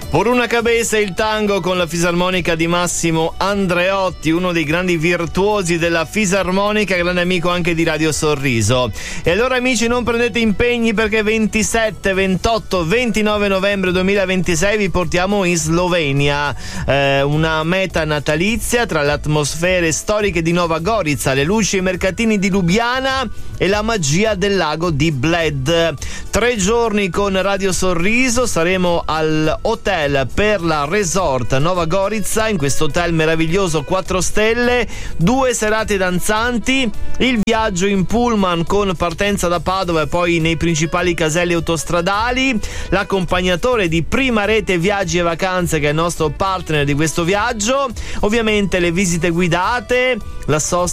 Por una cabeza il tango con la fisarmonica di Massimo Andreotti, uno dei grandi virtuosi della fisarmonica, grande amico anche di Radio Sorriso. E allora amici, non prendete impegni, perché 27, 28, 29 novembre 2026 vi portiamo in Slovenia, una meta natalizia tra le atmosfere storiche di Nova Gorica, le luci e i mercatini di Lubiana e la magia del lago di Bled. 3 giorni con Radio Sorriso, saremo al Hotel Perla Resort Nova Gorica, in questo hotel meraviglioso 4 stelle, 2 serate danzanti, il viaggio in pullman con partenza da Padova e poi nei principali caselli autostradali, l'accompagnatore di Prima Rete Viaggi e Vacanze, che è il nostro partner di questo viaggio, ovviamente le visite guidate, la sosta